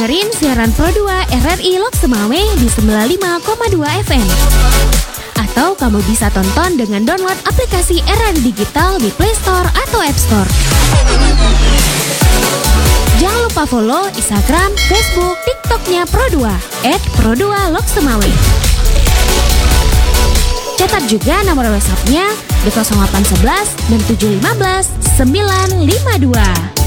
dengerin siaran Pro 2 RRI Lok Semawe di 95,2 FM. Atau kamu bisa tonton dengan download aplikasi RRI Digital di Play Store atau App Store. Jangan lupa follow Instagram, Facebook, TikToknya Pro 2 @Pro2 Lok Semawe. Catat juga nomor WhatsApp-nya di 0811 dan 715 952.